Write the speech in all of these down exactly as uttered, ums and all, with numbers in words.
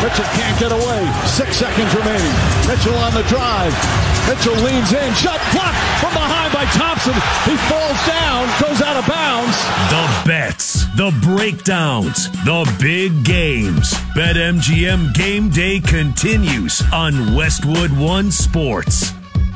Mitchell can't get away. Six seconds remaining. Mitchell on the drive. Mitchell leans in. Shot blocked from behind by Thompson. He falls down, goes out of bounds. The bets, the breakdowns, the big games. BetMGM Game Day continues on Westwood One Sports.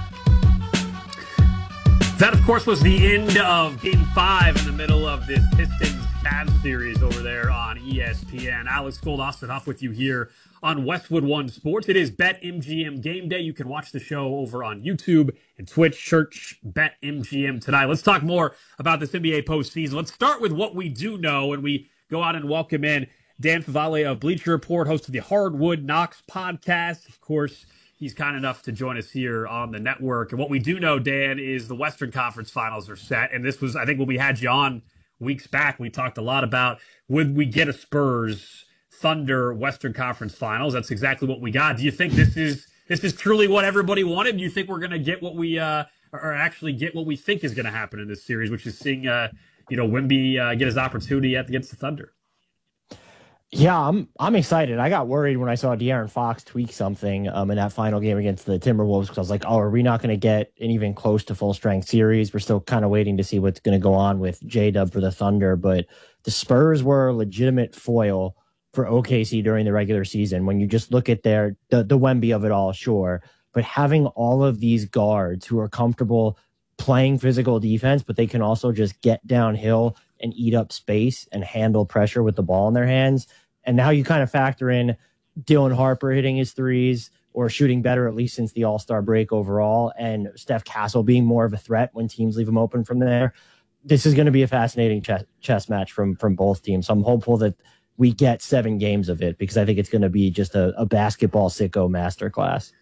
That, of course, was the end of Game five in the middle of this Pistons-Cavs series over there on E S P N. Alex Gold, Austin Huff with you here on Westwood One Sports. It is BetMGM Game Day. You can watch the show over on YouTube and Twitch. Search BetMGM tonight. Let's talk more about this N B A postseason. Let's start with what we do know, and we go out and welcome in Dan Favale of Bleacher Report, host of the Hardwood Knocks podcast. Of course, he's kind enough to join us here on the network. And what we do know, Dan, is the Western Conference Finals are set. And this was, I think, when we had you on weeks back, we talked a lot about, would we get a Spurs Thunder Western Conference Finals? That's exactly what we got. Do you think this is this is truly what everybody wanted? Do you think we're going to get what we, uh, or actually get what we think is going to happen in this series, which is seeing, uh, you know, Wemby uh, get his opportunity against the Thunder? Yeah, I'm I'm excited. I got worried when I saw De'Aaron Fox tweak something um, in that final game against the Timberwolves because I was like, oh, are we not going to get an even close to full strength series? We're still kind of waiting to see what's going to go on with J-Dub for the Thunder. But the Spurs were a legitimate foil for O K C during the regular season. When you just look at their the, the Wemby of it all, sure. But having all of these guards who are comfortable playing physical defense, but they can also just get downhill and eat up space and handle pressure with the ball in their hands. And now you kind of factor in Dylan Harper hitting his threes or shooting better, at least since the All-Star break overall, and Steph Castle being more of a threat when teams leave him open from there. This is going to be a fascinating chess, chess match from, from both teams. So I'm hopeful that we get seven games of it because I think it's going to be just a, a basketball sicko masterclass.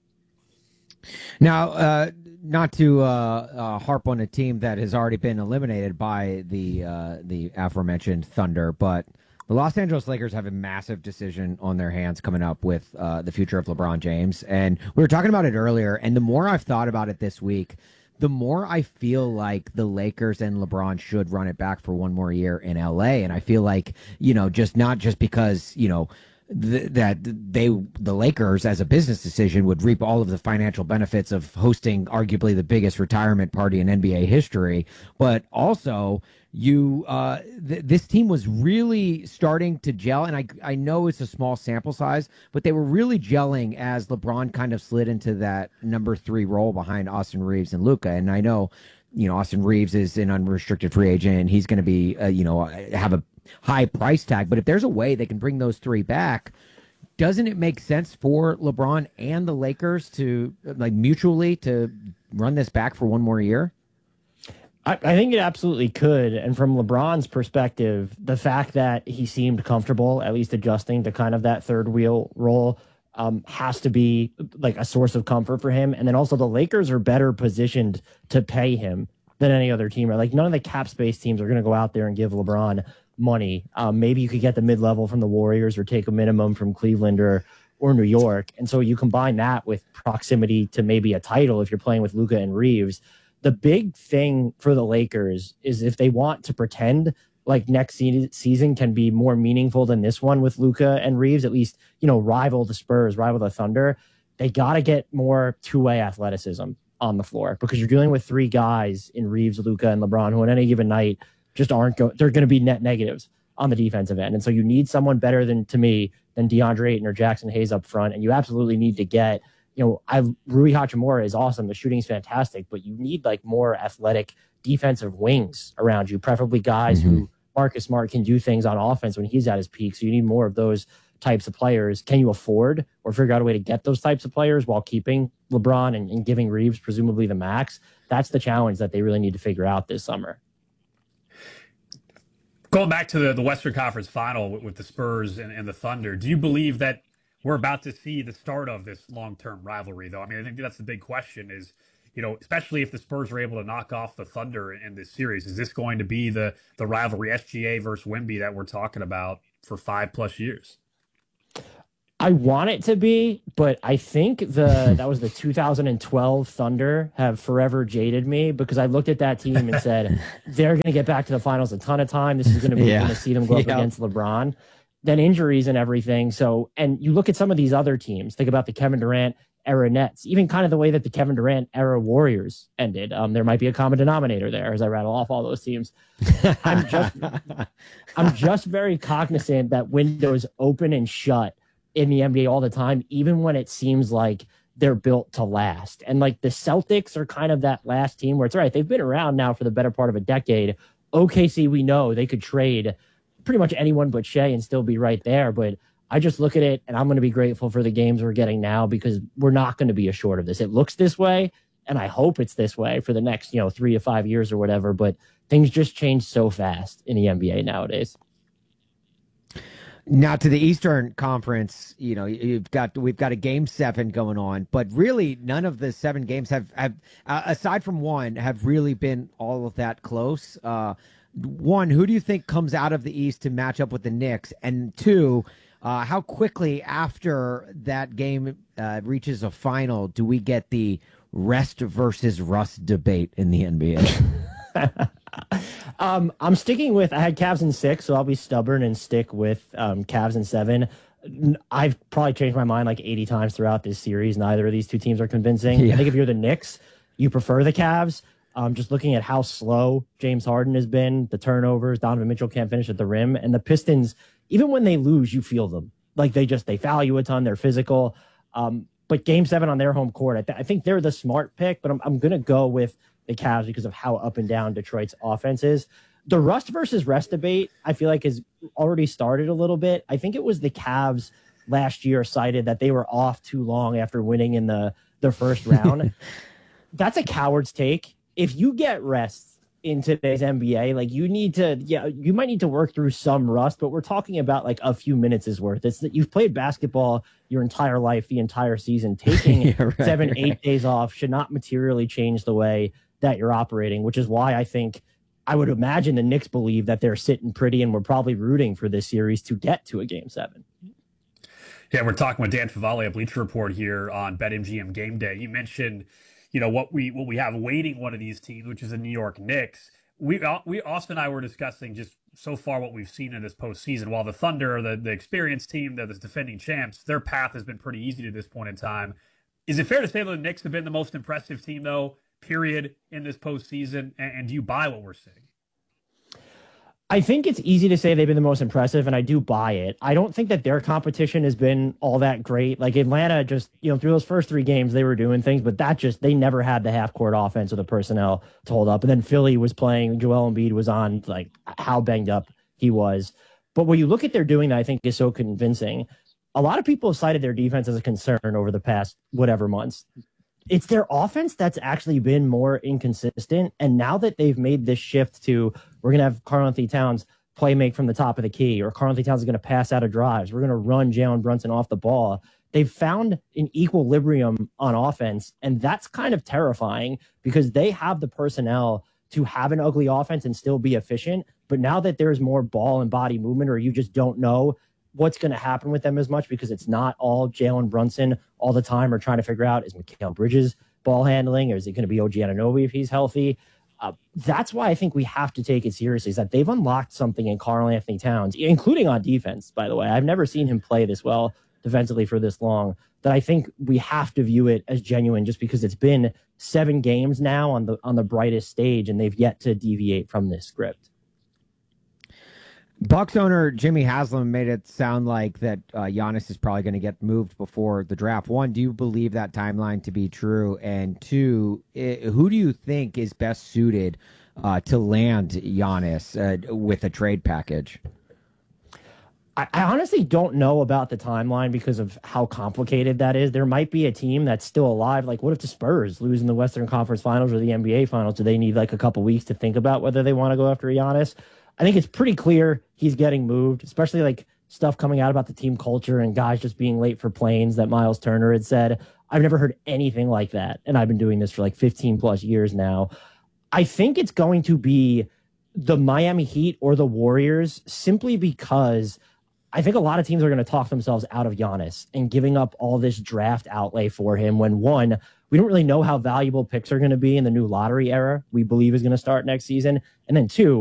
Now, uh, not to uh, uh, harp on a team that has already been eliminated by the uh, the aforementioned Thunder, but the Los Angeles Lakers have a massive decision on their hands coming up with uh, the future of LeBron James. And we were talking about it earlier, and the more I've thought about it this week, the more I feel like the Lakers and LeBron should run it back for one more year in L A. And I feel like, you know, just not just because, you know, th- that they, the Lakers as a business decision would reap all of the financial benefits of hosting arguably the biggest retirement party in N B A history, but also you, uh, th- this team was really starting to gel. And I, I know it's a small sample size, but they were really gelling as LeBron kind of slid into that number three role behind Austin Reeves and Luka. And I know, you know, Austin Reeves is an unrestricted free agent and he's going to be, uh, you know, have a high price tag. But if there's a way they can bring those three back, doesn't it make sense for LeBron and the Lakers to like mutually to run this back for one more year? I, I think it absolutely could. And from LeBron's perspective, the fact that he seemed comfortable, at least adjusting to kind of that third wheel role, um, has to be like a source of comfort for him. And then also the Lakers are better positioned to pay him than any other team. Like none of the cap space teams are going to go out there and give LeBron money. Um, maybe you could get the mid-level from the Warriors or take a minimum from Cleveland or or New York. And so you combine that with proximity to maybe a title if you're playing with Luka and Reeves. The big thing for the Lakers is if they want to pretend like next se- season can be more meaningful than this one with Luka and Reeves, at least, you know, rival the Spurs, rival the Thunder, they got to get more two-way athleticism on the floor because you're dealing with three guys in Reeves, Luka, and LeBron who on any given night just aren't going, they're going to be net negatives on the defensive end. And so you need someone better than, to me, than DeAndre Ayton or Jackson Hayes up front. And you absolutely need to get, you know, I Rui Hachimura is awesome. The shooting's fantastic, but you need like more athletic defensive wings around you, preferably guys mm-hmm. who Marcus Smart can do things on offense when he's at his peak. So you need more of those types of players. Can you afford or figure out a way to get those types of players while keeping LeBron and, and giving Reeves presumably the max? That's the challenge that they really need to figure out this summer. Going back to the, the Western Conference Final with, with the Spurs and, and the Thunder, do you believe that we're about to see the start of this long-term rivalry, though? I mean, I think that's the big question is, you know, especially if the Spurs are able to knock off the Thunder in, in this series, is this going to be the the rivalry S G A versus Wemby that we're talking about for five plus years? I want it to be, but I think the that was the two thousand twelve Thunder have forever jaded me because I looked at that team and said, they're going to get back to the finals a ton of time. This is going to be, yeah. going to see them go up yep. against LeBron. then injuries and everything. So, and you look at some of these other teams, think about the Kevin Durant era Nets, even kind of the way that the Kevin Durant era Warriors ended. Um, there might be a common denominator there as I rattle off all those teams. I'm just, I'm just very cognizant that windows open and shut in the N B A all the time, even when it seems like they're built to last. And like the Celtics are kind of that last team where it's all right. They've been around now for the better part of a decade. O K C, we know they could trade pretty much anyone but Shea and still be right there. But I just look at it and I'm going to be grateful for the games we're getting now because we're not going to be assured of this. It looks this way, and I hope it's this way for the next, you know, three to five years or whatever. But things just change so fast in the N B A nowadays. Now to the Eastern Conference, you know, you've got we've got a game seven going on, but really none of the seven games have have uh, aside from one have really been all of that close. Uh, one, who do you think comes out of the East to match up with the Knicks? And two, uh, how quickly after that game uh, reaches a final do we get the rest versus rust debate in the N B A? um, I'm sticking with, I had Cavs in six, so I'll be stubborn and stick with um, Cavs in seven. I've probably changed my mind like eighty times throughout this series. Neither of these two teams are convincing. Yeah. I think if you're the Knicks, you prefer the Cavs. Um, just looking at how slow James Harden has been, the turnovers, Donovan Mitchell can't finish at the rim, and the Pistons, even when they lose, you feel them. Like they just, they foul you a ton, they're physical. Um, but game seven on their home court, I, th- I think they're the smart pick, but I'm, I'm going to go with the Cavs because of how up and down Detroit's offense is. The rust versus rest debate, I feel like has already started a little bit. I think it was the Cavs last year cited that they were off too long after winning in the, the first round. That's a coward's take. If you get rest in today's N B A, like you need to, yeah, you might need to work through some rust, but we're talking about like a few minutes is worth. It's that you've played basketball your entire life, the entire season. Taking yeah, right, seven, right. eight days off should not materially change the way that you're operating, which is why I think I would imagine the Knicks believe that they're sitting pretty and we're probably rooting for this series to get to a game seven. Yeah, we're talking with Dan Favale at Bleacher Report here on BetMGM Game Day. You mentioned, you know, what we what we have waiting one of these teams, which is the New York Knicks. We we Austin and I were discussing just so far what we've seen in this postseason. While the Thunder, the the experienced team, they're the defending champs, their path has been pretty easy to this point in time. Is it fair to say that the Knicks have been the most impressive team, though, period, in this postseason? And, and do you buy what we're seeing? I think it's easy to say they've been the most impressive, and I do buy it. I don't think that their competition has been all that great. Like Atlanta just, you know, through those first three games, they were doing things, but that just, they never had the half-court offense or the personnel to hold up. And then Philly was playing, Joel Embiid was on, like, how banged up he was. But when you look at their doing that, I think is so convincing. A lot of people have cited their defense as a concern over the past whatever months. It's their offense that's actually been more inconsistent. And now that they've made this shift to, we're going to have Karl-Anthony Towns play make from the top of the key, or Karl-Anthony Towns is going to pass out of drives, we're going to run Jalen Brunson off the ball. They've found an equilibrium on offense, and that's kind of terrifying because they have the personnel to have an ugly offense and still be efficient. But now that there's more ball and body movement, or you just don't know what's going to happen with them as much because it's not all Jalen Brunson all the time, or trying to figure out, is Mikal Bridges ball handling, or is it going to be O G Anunoby if he's healthy? Uh, that's why I think we have to take it seriously, is that they've unlocked something in Karl-Anthony Towns, including on defense, by the way. I've never seen him play this well defensively for this long, that I think we have to view it as genuine just because it's been seven games now on the on the brightest stage, and they've yet to deviate from this script. Bucks owner Jimmy Haslam made it sound like that uh, Giannis is probably going to get moved before the draft. One, do you believe that timeline to be true? And two, I, who do you think is best suited uh, to land Giannis uh, with a trade package? I, I honestly don't know about the timeline because of how complicated that is. There might be a team that's still alive. Like, what if the Spurs lose in the Western Conference Finals or the N B A Finals? Do they need like a couple weeks to think about whether they want to go after Giannis? I think it's pretty clear he's getting moved, especially like stuff coming out about the team culture and guys just being late for planes that Miles Turner had said. I've never heard anything like that. And I've been doing this for like fifteen plus years now. I think it's going to be the Miami Heat or the Warriors, simply because I think a lot of teams are going to talk themselves out of Giannis and giving up all this draft outlay for him when, one, we don't really know how valuable picks are going to be in the new lottery era we believe is going to start next season. And then two,